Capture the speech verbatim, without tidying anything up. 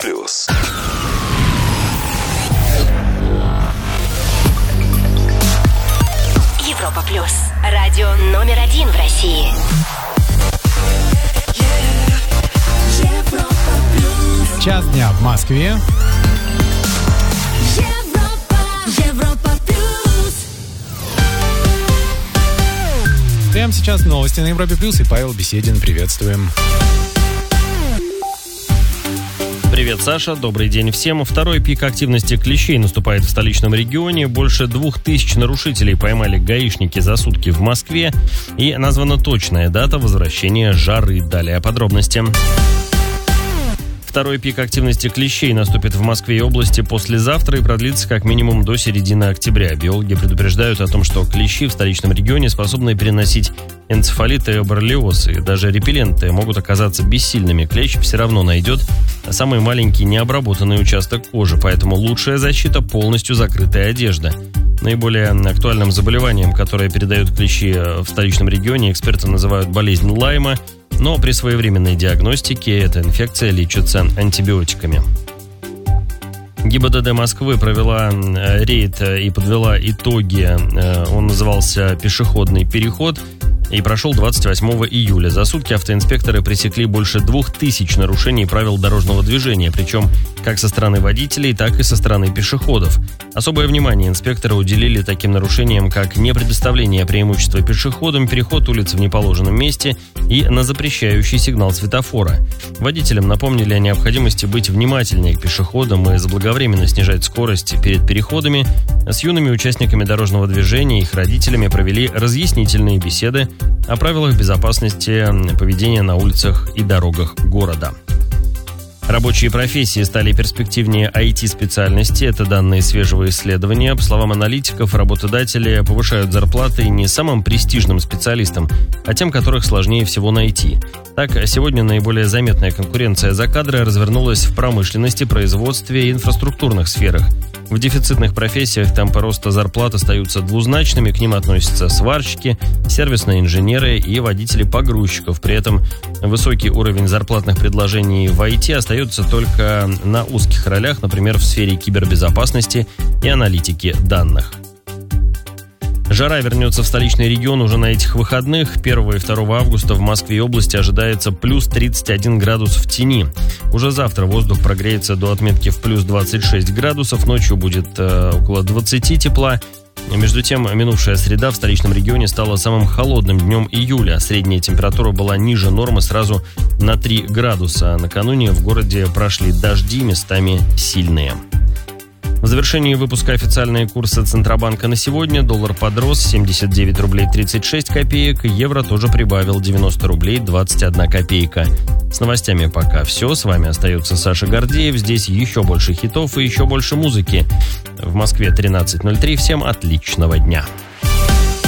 плюс. Европа плюс. Радио номер один в России. Час дня в Москве. Европа, Европа плюс. Прямо сейчас новости на Европе плюс, и Павел Беседин. Приветствуем. Привет, Саша. Добрый день всем. Второй пик активности клещей наступает в столичном регионе. Больше двух тысяч нарушителей поймали гаишники за сутки в Москве. И названа точная дата возвращения жары. Далее подробности. Второй пик активности клещей наступит в Москве и области послезавтра и продлится как минимум до середины октября. Биологи предупреждают о том, что клещи в столичном регионе способны переносить энцефалит и боррелиоз, и даже репелленты могут оказаться бессильными. Клещ все равно найдет самый маленький необработанный участок кожи, поэтому лучшая защита – полностью закрытая одежда. Наиболее актуальным заболеванием, которое передают клещи в столичном регионе, эксперты называют болезнь Лайма, но при своевременной диагностике эта инфекция лечится антибиотиками. ГИБДД Москвы провела рейд и подвела итоги. Он назывался «Пешеходный переход» и прошел двадцать восьмого июля. За сутки автоинспекторы пресекли больше двух тысяч нарушений правил дорожного движения, причем как со стороны водителей, так и со стороны пешеходов. Особое внимание инспекторы уделили таким нарушениям, как непредоставление преимущества пешеходам, переход улиц в неположенном месте и на запрещающий сигнал светофора. Водителям напомнили о необходимости быть внимательнее к пешеходам и заблаговременно снижать скорость перед переходами. С юными участниками дорожного движения и их родителями провели разъяснительные беседы о правилах безопасности поведения на улицах и дорогах города. Рабочие профессии стали перспективнее ай ти-специальности. Это данные свежего исследования. По словам аналитиков, работодатели повышают зарплаты не самым престижным специалистам, а тем, которых сложнее всего найти. Так, сегодня наиболее заметная конкуренция за кадры развернулась в промышленности, производстве и инфраструктурных сферах. В дефицитных профессиях темпы роста зарплат остаются двузначными, к ним относятся сварщики, сервисные инженеры и водители погрузчиков. При этом высокий уровень зарплатных предложений в ай ти остается только на узких ролях, например, в сфере кибербезопасности и аналитики данных. Жара вернется в столичный регион уже на этих выходных. первого и второго августа в Москве и области ожидается плюс тридцать один градус в тени. Уже завтра воздух прогреется до отметки в плюс двадцать шесть градусов. Ночью будет э, около двадцати тепла. Между тем, минувшая среда в столичном регионе стала самым холодным днем июля. Средняя температура была ниже нормы сразу на три градуса. Накануне в городе прошли дожди, местами сильные. В завершении выпуска официальные курсы Центробанка на сегодня. Доллар подрос семьдесят девять рублей тридцать шесть копеек. Евро тоже прибавил девяносто рублей двадцать одна копейка. С новостями пока все. С вами остается Саша Гордеев. Здесь еще больше хитов и еще больше музыки. В Москве тринадцать ноль три. Всем отличного дня.